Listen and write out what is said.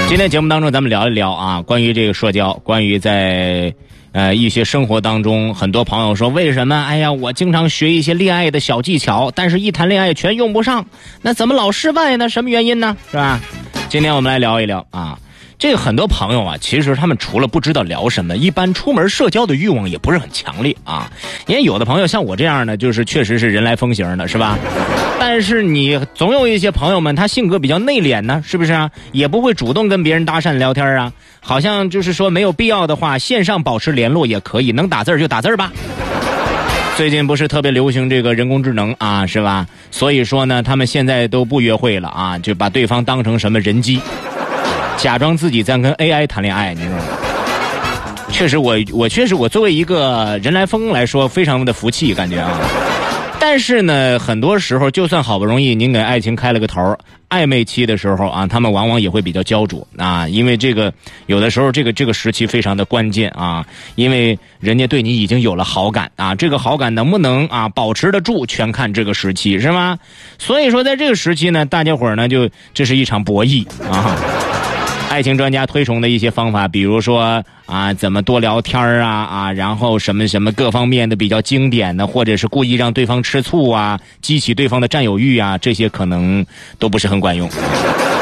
今天节目当中咱们聊一聊啊，关于这个社交，关于在一些生活当中，很多朋友说为什么哎呀我经常学一些恋爱的小技巧，但是一谈恋爱全用不上，那怎么老失败呢？什么原因呢？是吧？今天我们来聊一聊啊，这个很多朋友啊，其实他们除了不知道聊什么，一般出门社交的欲望也不是很强烈啊。因为有的朋友像我这样的，就是确实是人来疯型的，是吧？但是你总有一些朋友们，他性格比较内敛呢，是不是啊？也不会主动跟别人搭讪聊天啊。好像就是说没有必要的话，线上保持联络也可以，能打字就打字吧。最近不是特别流行这个人工智能啊，是吧？所以说呢，他们现在都不约会了啊，就把对方当成什么人机，假装自己在跟 AI 谈恋爱，你知道吗？确实我作为一个人来疯来说，非常的服气，感觉啊。但是呢，很多时候就算好不容易您给爱情开了个头，暧昧期的时候啊，他们往往也会比较焦灼啊，因为这个有的时候这个时期非常的关键啊，因为人家对你已经有了好感啊，这个好感能不能啊保持得住，全看这个时期，是吗？所以说在这个时期呢，大家伙儿呢这是一场博弈啊。爱情专家推崇的一些方法，比如说啊，怎么多聊天啊，然后什么各方面的比较经典的，或者是故意让对方吃醋啊，激起对方的占有欲啊，这些可能都不是很管用。